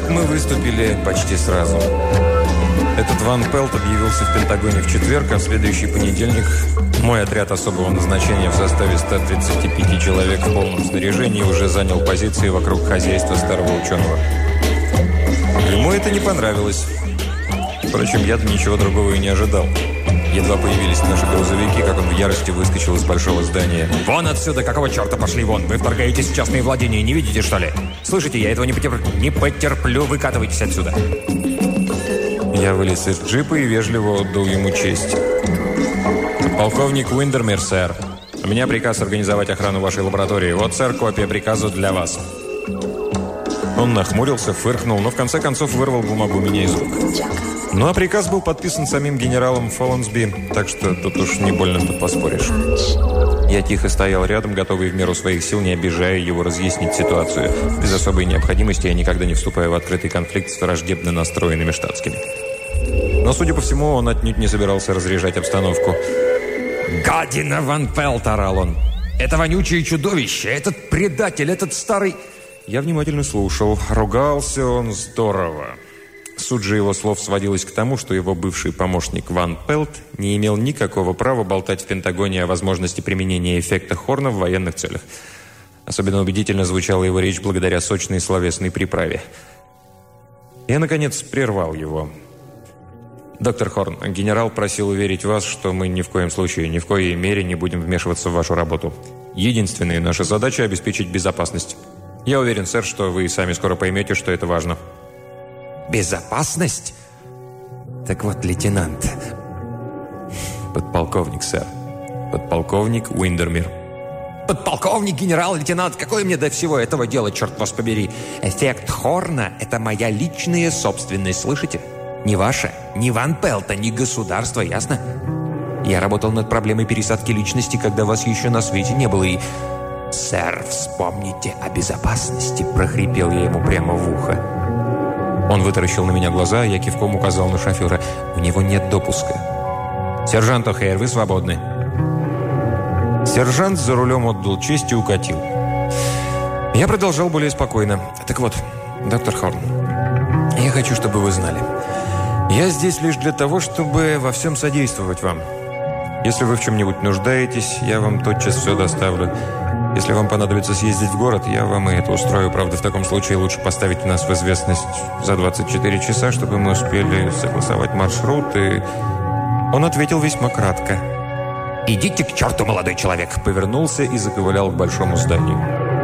мы выступили почти сразу. Этот Ван Пелт объявился в Пентагоне в четверг, а в следующий понедельник мой отряд особого назначения в составе 135 человек в полном снаряжении уже занял позиции вокруг хозяйства старого ученого. Ему это не понравилось. Впрочем, я-то ничего другого и не ожидал. Едва появились наши грузовики, как он в ярости выскочил из большого здания. «Вон отсюда! Какого черта пошли вон? Вы вторгаетесь в частные владения, не видите, что ли? Слышите, я этого не потерплю, выкатывайтесь отсюда!» Я вылез из джипа и вежливо отдал ему честь. «Полковник Уиндермир, сэр. У меня приказ организовать охрану вашей лаборатории. Вот, сэр, копия приказа для вас». Он нахмурился, фыркнул, но в конце концов вырвал бумагу у меня из рук. Ну а приказ был подписан самим генералом Фоллансби, так что тут уж не больно-то поспоришь. Я тихо стоял рядом, готовый в меру своих сил, не обижая его, разъяснить ситуацию. Без особой необходимости я никогда не вступаю в открытый конфликт с враждебно настроенными штатскими. Но, судя по всему, он отнюдь не собирался разряжать обстановку. «Гадина Ван Пелт!» – орал он. «Это вонючее чудовище! Этот предатель! Этот старый...» Я внимательно слушал. Ругался он здорово. Суть же его слов сводилась к тому, что его бывший помощник Ван Пелт не имел никакого права болтать в Пентагоне о возможности применения эффекта Хорна в военных целях. Особенно убедительно звучала его речь благодаря сочной словесной приправе. Я, наконец, прервал его. «Доктор Хорн, генерал просил уверить вас, что мы ни в коем случае, ни в коей мере не будем вмешиваться в вашу работу. Единственная наша задача – обеспечить безопасность. Я уверен, сэр, что вы сами скоро поймете, что это важно». «Безопасность? Так вот, лейтенант...» «Подполковник, сэр. Подполковник Уиндермир». «Подполковник, генерал, лейтенант, какое мне до всего этого дела, черт вас побери? Эффект Хорна – это моя личная собственность, слышите? Не ваша, не Ван Пелта, не государство, ясно? Я работал над проблемой пересадки личности, когда вас еще на свете не было, и...» «Сэр, вспомните о безопасности», – прохрипел я ему прямо в ухо. Он вытаращил на меня глаза, я кивком указал на шофера. «У него нет допуска». «Сержант О'Хейр, вы свободны». Сержант за рулем отдал честь и укатил. Я продолжал более спокойно. «Так вот, доктор Хорн, я хочу, чтобы вы знали. Я здесь лишь для того, чтобы во всем содействовать вам. Если вы в чем-нибудь нуждаетесь, я вам тотчас все доставлю. Если вам понадобится съездить в город, я вам и это устрою. Правда, в таком случае лучше поставить нас в известность за 24 часа, чтобы мы успели согласовать маршрут». И он ответил весьма кратко. «Идите к черту, молодой человек!» Повернулся и заковылял к большому зданию.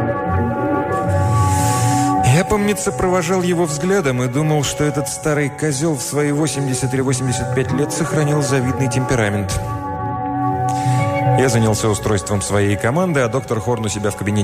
Я, помнится, провожал его взглядом и думал, что этот старый козел в свои 80 или 85 лет сохранил завидный темперамент. Я занялся устройством своей команды, а доктор Хорн у себя в кабинете